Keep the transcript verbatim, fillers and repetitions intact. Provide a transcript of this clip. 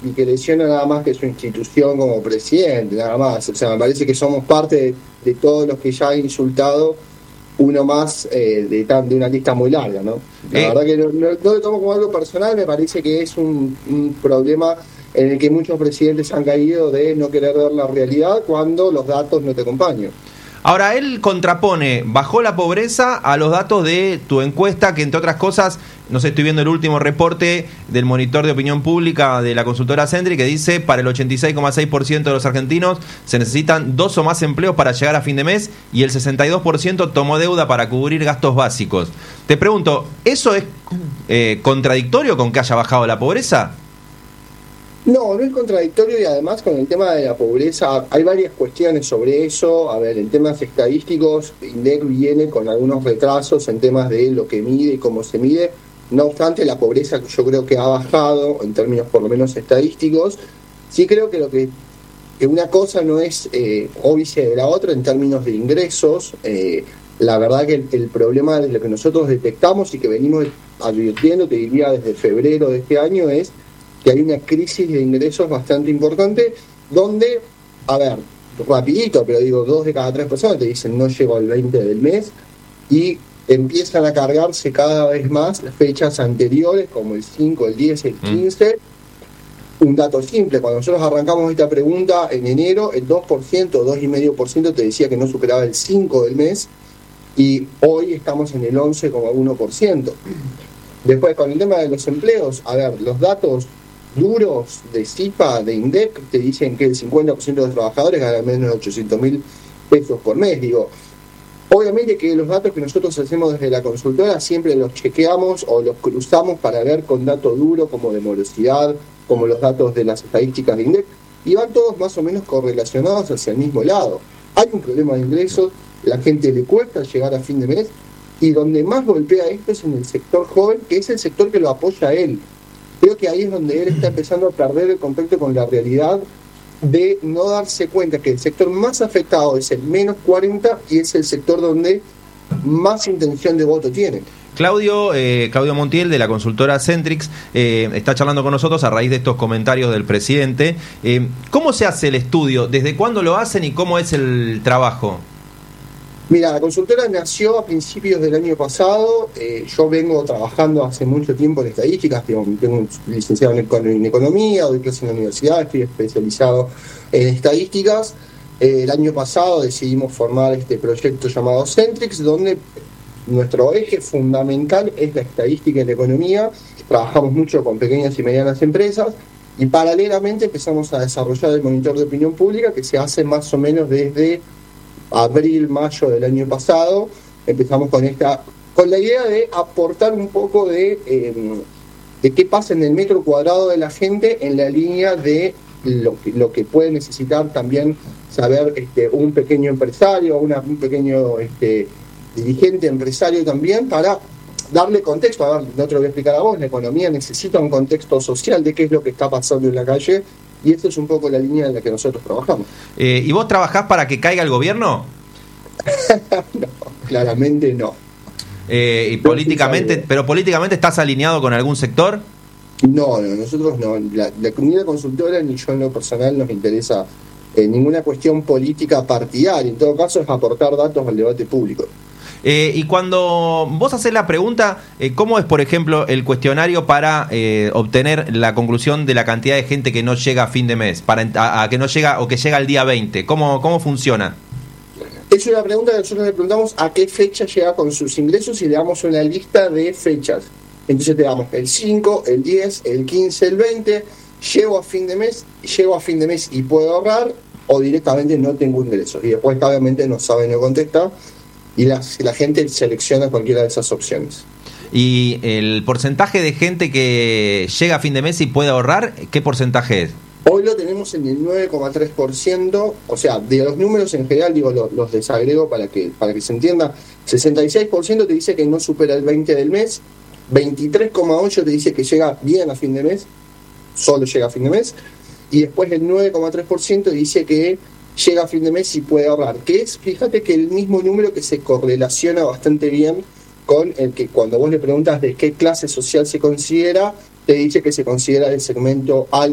y que lesiona nada más que su institución como presidente, nada más. O sea, me parece que somos parte de, de todos los que ya han insultado, uno más eh, de, tan, de una lista muy larga, ¿no? La eh. verdad que no, no, no lo tomo como algo personal, me parece que es un, un problema en el que muchos presidentes han caído de no querer ver la realidad cuando los datos no te acompañan. Ahora, él contrapone, bajó la pobreza a los datos de tu encuesta, que entre otras cosas, no sé, estoy viendo el último reporte del monitor de opinión pública de la consultora Centric, que dice, para el ochenta y seis coma seis por ciento de los argentinos se necesitan dos o más empleos para llegar a fin de mes, y el sesenta y dos por ciento tomó deuda para cubrir gastos básicos. Te pregunto, ¿eso es eh, contradictorio con que haya bajado la pobreza? No, no es contradictorio, y además con el tema de la pobreza hay varias cuestiones sobre eso. A ver, en temas estadísticos, INDEC viene con algunos retrasos en temas de lo que mide y cómo se mide. No obstante, la pobreza yo creo que ha bajado en términos por lo menos estadísticos. Sí creo que lo que, que una cosa no es eh, óbice de la otra en términos de ingresos. Eh, la verdad que el, el problema de lo que nosotros detectamos y que venimos advirtiendo, te diría desde febrero de este año, es que hay una crisis de ingresos bastante importante, donde, a ver, rapidito, pero digo, dos de cada tres personas te dicen no llego al veinte del mes, y empiezan a cargarse cada vez más las fechas anteriores, como el cinco, el diez, el quince. Mm. Un dato simple, cuando nosotros arrancamos esta pregunta en enero, el dos por ciento, dos coma cinco por ciento te decía que no superaba el cinco del mes, y hoy estamos en el once coma uno por ciento. Después, con el tema de los empleos, a ver, los datos duros de CIPA, de INDEC, te dicen que el cincuenta por ciento de los trabajadores ganan menos de ochocientos mil pesos por mes. Digo, obviamente que los datos que nosotros hacemos desde la consultora siempre los chequeamos o los cruzamos para ver con dato duro como de morosidad, como los datos de las estadísticas de INDEC, y van todos más o menos correlacionados hacia el mismo lado. Hay un problema de ingresos, la gente le cuesta llegar a fin de mes, y donde más golpea esto es en el sector joven, que es el sector que lo apoya a él. Creo que ahí es donde él está empezando a perder el contacto con la realidad, de no darse cuenta que el sector más afectado es el menos cuarenta y es el sector donde más intención de voto tiene. Claudio, eh, Claudio Montiel, de la consultora Centrix, eh, está charlando con nosotros a raíz de estos comentarios del presidente. Eh, ¿Cómo se hace el estudio? ¿Desde cuándo lo hacen y cómo es el trabajo? Mira, la consultora nació a principios del año pasado. Eh, yo vengo trabajando hace mucho tiempo en estadísticas. Tengo, tengo un licenciado en, en economía, doy clases en la universidad, estoy especializado en estadísticas. Eh, el año pasado decidimos formar este proyecto llamado Centrix, donde nuestro eje fundamental es la estadística y la economía. Trabajamos mucho con pequeñas y medianas empresas, y paralelamente empezamos a desarrollar el monitor de opinión pública, que se hace más o menos desde abril, mayo del año pasado. Empezamos con esta, con la idea de aportar un poco de, eh, de qué pasa en el metro cuadrado de la gente, en la línea de lo que, lo que puede necesitar también saber este, un pequeño empresario, una, un pequeño este, dirigente empresario también, para darle contexto. A ver, no te lo voy a explicar a vos, la economía necesita un contexto social de qué es lo que está pasando en la calle, y esta es un poco la línea en la que nosotros trabajamos. Eh, ¿Y vos trabajás para que caiga el gobierno? No, claramente no. Eh, y políticamente, ¿pero políticamente estás alineado con algún sector? No, no, nosotros no. La, la comunidad consultora, ni yo en lo personal, nos interesa eh, ninguna cuestión política partidaria. En todo caso, es aportar datos al debate público. Eh, y cuando vos haces la pregunta, eh, ¿cómo es, por ejemplo, el cuestionario para eh, obtener la conclusión de la cantidad de gente que no llega a fin de mes, para a, a que no llega o que llega al día veinte? ¿Cómo, cómo funciona? Es una pregunta que nosotros le preguntamos a qué fecha llega con sus ingresos, y le damos una lista de fechas. Entonces te damos el cinco, el diez, el quince, el veinte, llego a fin de mes, llego a fin de mes y puedo ahorrar, o directamente no tengo ingresos. Y después obviamente no sabe, no contesta, y la, la gente selecciona cualquiera de esas opciones. ¿Y el porcentaje de gente que llega a fin de mes y puede ahorrar, qué porcentaje es? Hoy lo tenemos en el nueve coma tres por ciento, o sea, de los números en general, digo, los, los desagrego para que, para que se entienda. sesenta y seis por ciento te dice que no supera el veinte del mes, veintitrés coma ocho por ciento te dice que llega bien a fin de mes, solo llega a fin de mes, y después el nueve coma tres por ciento dice que llega a fin de mes y puede ahorrar, que es, fíjate que el mismo número que se correlaciona bastante bien con el que cuando vos le preguntas de qué clase social se considera, te dice que se considera el segmento alto